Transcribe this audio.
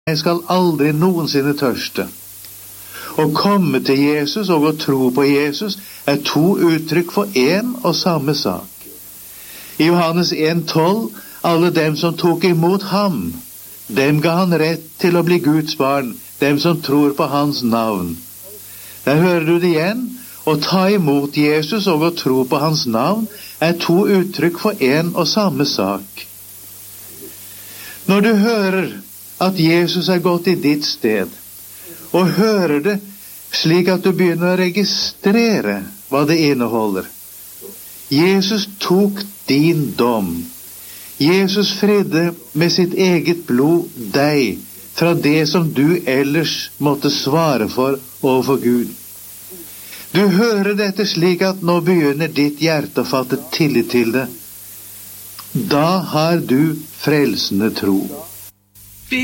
jeg skal aldri noensinne tørste. Å komme til Jesus og å tro på Jesus to uttrykk for en og samme sak. I Johannes 1,12, alle dem som tok imot ham, dem ga han rett til å bli Guds barn, dem som tror på hans navn. Der hører du det igjen. Å ta imot Jesus og å tro på hans navn to uttrykk for en og samme sak. Når du hører at Jesus gått i ditt sted, og hører det slik at du begynner å registrere hva det inneholder. Jesus tok din dom. Jesus fridde med sitt eget blod deg fra det som du ellers måtte svare for overfor Gud. Du hører dette slik at nå begynner ditt hjerte å fatte tillit til det. Da har du frelsende tro.